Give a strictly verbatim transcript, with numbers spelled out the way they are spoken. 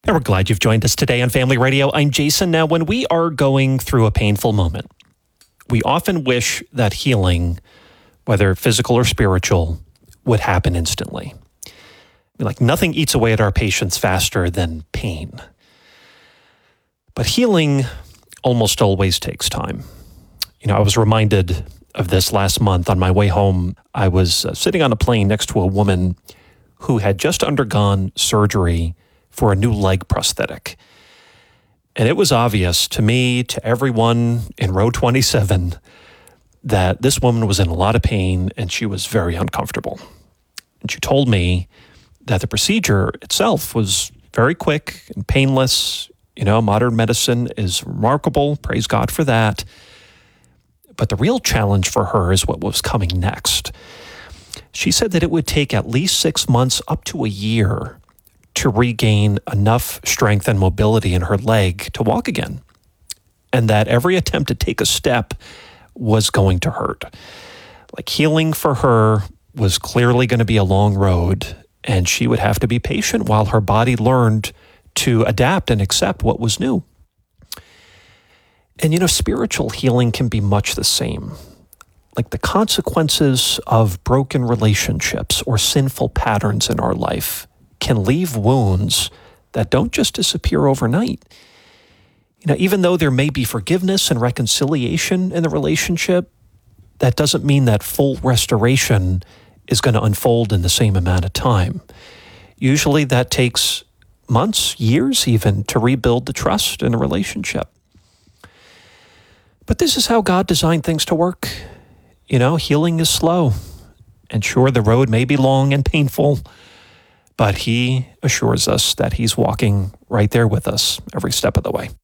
And we're glad you've joined us today on Family Radio. I'm Jason. Now, when we are going through a painful moment, we often wish that healing, whether physical or spiritual, would happen instantly. I mean, like nothing eats away at our patience faster than pain. But healing almost always takes time. You know, I was reminded of this last month on my way home. I was uh, sitting on a plane next to a woman who had just undergone surgery for a new leg prosthetic. And it was obvious to me, to everyone in row twenty-seven, that this woman was in a lot of pain and she was very uncomfortable. And she told me that the procedure itself was very quick and painless. You know, modern medicine is remarkable. Praise God for that. But the real challenge for her is what was coming next. She said that it would take at least six months up to a year to regain enough strength and mobility in her leg to walk again. And that every attempt to take a step was going to hurt. Like healing for her was clearly going to be a long road, and she would have to be patient while her body learned to adapt and accept what was new. And you know, spiritual healing can be much the same. Like the consequences of broken relationships or sinful patterns in our life can leave wounds that don't just disappear overnight. You know, even though there may be forgiveness and reconciliation in the relationship, that doesn't mean that full restoration is going to unfold in the same amount of time. Usually that takes months, years even, to rebuild the trust in a relationship. But this is how God designed things to work. You know, healing is slow. And sure, the road may be long and painful, but he assures us that he's walking right there with us every step of the way.